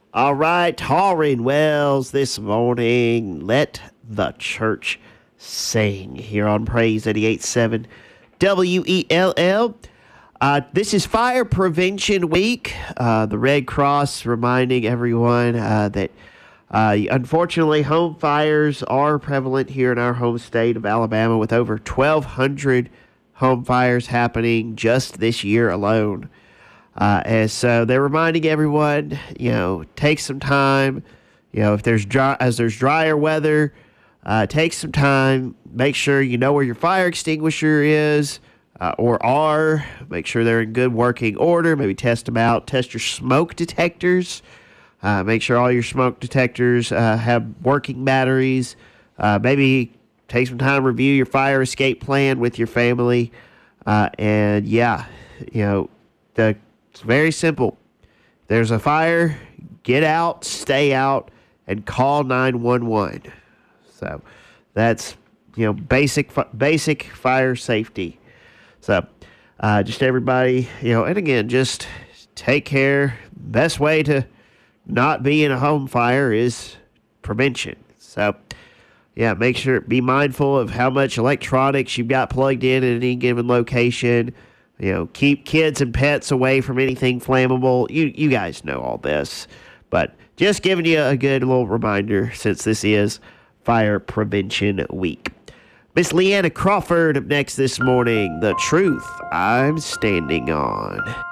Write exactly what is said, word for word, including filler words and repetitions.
All right, Taryn Wells this morning. Let the church sing here on Praise eighty-eight point seven W E L L. Uh, this is Fire Prevention Week. Uh, the Red Cross reminding everyone uh, that uh, unfortunately home fires are prevalent here in our home state of Alabama, with over twelve hundred home fires happening just this year alone. Uh, and so they're reminding everyone, you know, take some time, you know, if there's dry, as there's drier weather, uh, take some time, make sure you know where your fire extinguisher is uh, or are, make sure they're in good working order, maybe test them out, test your smoke detectors, uh, make sure all your smoke detectors uh, have working batteries, uh, maybe take some time to review your fire escape plan with your family, uh, and yeah, you know, the It's very simple. There's a fire, get out, stay out, and call nine one one. So that's, you know, basic basic fire safety. So uh, just everybody, you know, and again, just take care. Best way to not be in a home fire is prevention. So, yeah, make sure, be mindful of how much electronics you've got plugged in at any given location. You know, keep kids and pets away from anything flammable. You you guys know all this. But just giving you a good little reminder since this is Fire Prevention Week. Miss Leanna Crawford up next this morning. The Truth I'm Standing On.